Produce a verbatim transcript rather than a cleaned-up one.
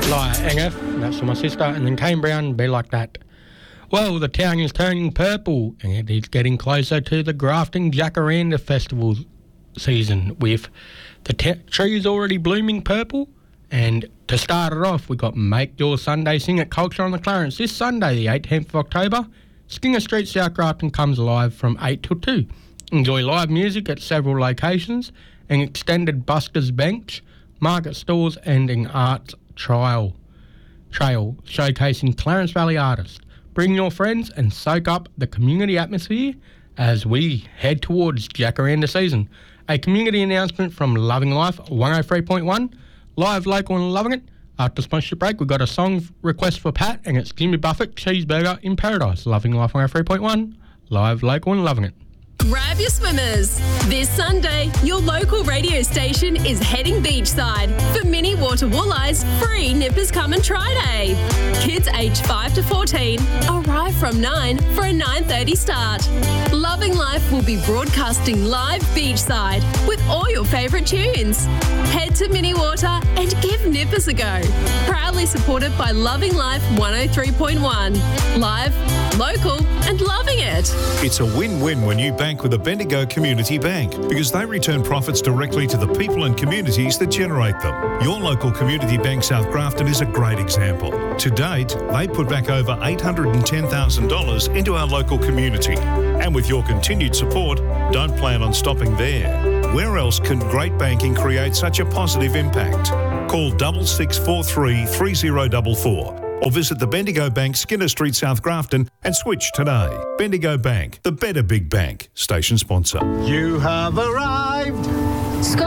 Like Angeth, that's for my sister, and then Kane Brown, Be Like That. Well, the town is turning purple, and it is getting closer to the Grafton Jacaranda Festival season, with the te- trees already blooming purple. And to start it off, we got Make Your Sunday Sing at Culture on the Clarence this Sunday, the eighteenth of October. Skinner Street, South Grafton comes live from eight till two. Enjoy live music at several locations, an extended buskers bench, market stalls, and an arts trial trail showcasing Clarence Valley artists. Bring your friends and soak up the community atmosphere as we head towards Jacaranda season. A community announcement from Loving Life one oh three point one, live, local and loving it. After sponsorship break, we've got a song request for Pat, and it's Jimmy Buffett, Cheeseburger in Paradise. Loving Life one oh three point one, live, local and loving it. Grab your swimmers. This Sunday, your local radio station is heading beachside for Mini Water Walleyes free Nippers Come and Try Day. Kids aged five to fourteen arrive from nine for a nine thirty start. Loving Life will be broadcasting live beachside with all your favourite tunes. Head to Mini Water and give Nippers a go. Proudly supported by Loving Life one oh three point one. Live, local and loving it. It's a win-win when you bank with a Bendigo Community Bank because they return profits directly to the people and communities that generate them. Your local Community Bank South Grafton is a great example. To date, they put back over eight hundred ten thousand dollars into our local community. And with your continued support, don't plan on stopping there. Where else can great banking create such a positive impact? Call double six four three three zero four four or visit the Bendigo Bank, Skinner Street, South Grafton and switch today. Bendigo Bank, the better big bank. Station sponsor. You have arrived.